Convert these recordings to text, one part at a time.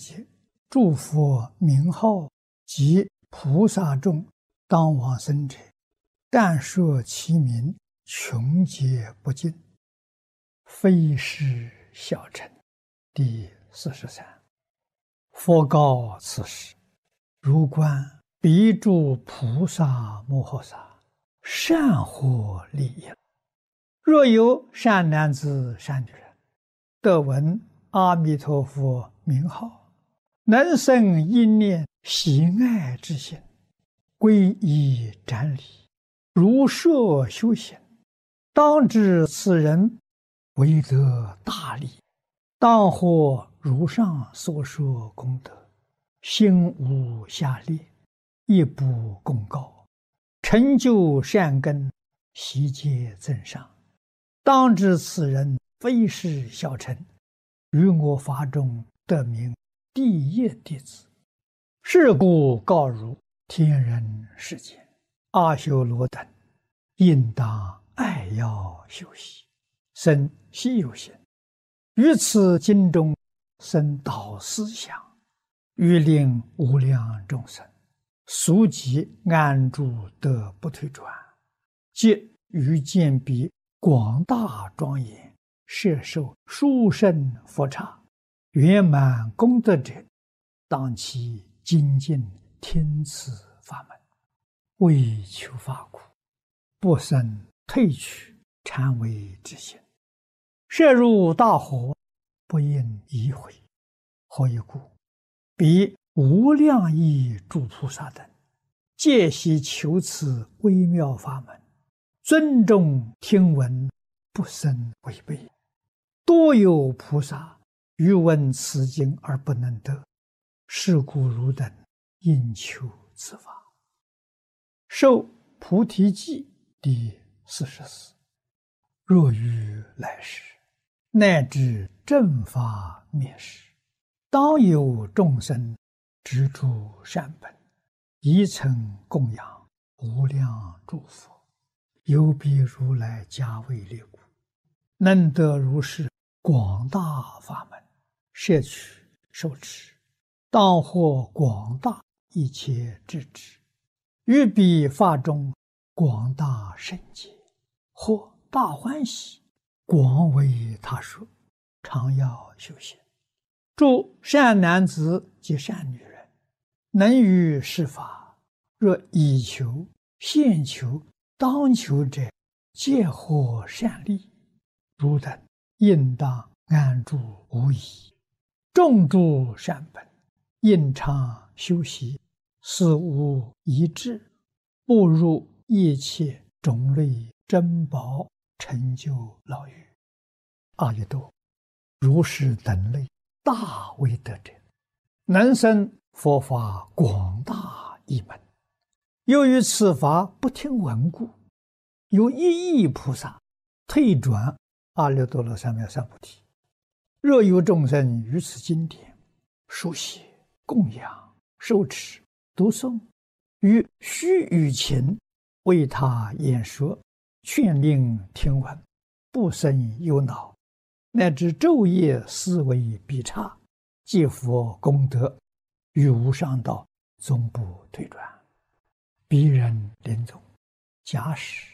节，诸佛名号及菩萨众当往生者，但说其名，穷劫不尽，非是小乘。第43。佛告此时：如观彼诸菩萨摩诃萨，善获利益。若有善男子、善女人，得闻阿弥陀佛名号，能生一念喜爱之心，皈依瞻礼，如设修行，当知此人为得大利，当获如上所说功德，心无下劣，亦不共高，成就善根，悉皆增上。当知此人非是小乘，于我法中得名第一弟子。是故告汝天人世间阿修罗等，应当爱要修习，生希有心，于此经中生导思想，欲令无量众生速即安住得不退转，即于见彼广大庄严，摄受殊胜佛刹，圆满功德者，当其精进听此法门，为求法苦，不生退去禅为之心，摄入大火，不应移回。何以故？彼无量亿诸菩萨等，皆悉求此微妙法门，尊重听闻，不生违背。多有菩萨欲闻此经而不能得，是故汝等应求此法。受菩提记第44。若于来世，乃至正法灭世，当有众生执诸善本，宜曾供养无量诸佛，有彼如来加为列故，能得如是广大法门，摄取受持，当获广大一切智智，于彼法中广大圣解，或大欢喜，广为他说，常要修行。诸善男子及善女人，能于是法，若以求、现求、当求者，皆获善利。汝等应当安住无疑，种诸善本，应常修习，死无遗志，步入一切种类珍宝，成就牢狱。阿逸多，如是等类大威德者，能生佛法广大一门。由于此法不听闻故，有一亿菩萨退转阿耨多罗三藐三菩提。若有众生于此经典书写、供养、受持、读诵，于须臾前为他演说，劝令听闻，不生忧恼，乃至昼夜思维必差，皆佛功德，于无上道终不退转。彼人临终，假使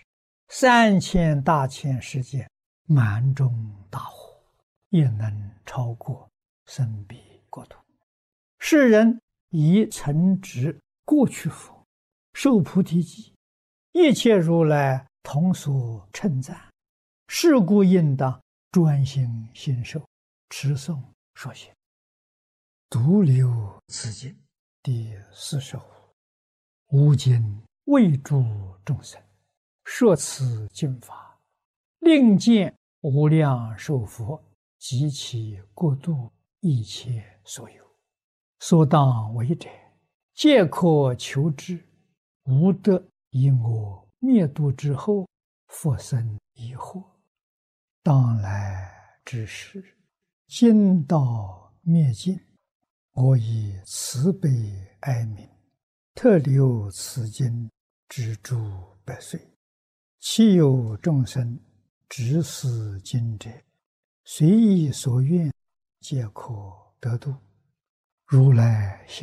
3000大千世界满中大火，也能超过生彼国土。世人以曾执过去佛，受菩提记，一切如来同所称赞。是故应当专心信受，持诵说行。独留此经第45。吾今为诸众生说此经法，令见无量寿佛及其国度一切所有，所当为者，皆可求之，无得因我灭度之后复生疑惑。当来之时，经道灭尽，我以慈悲哀悯，特留此经之诸百岁。其有众生执此经者，随意所愿，皆可得度。 如来行。